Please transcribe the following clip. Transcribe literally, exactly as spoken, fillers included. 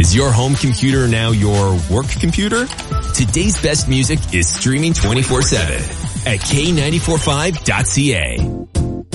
Is your home computer now your work computer? Today's best music is streaming twenty-four seven at K nine four five dot C A.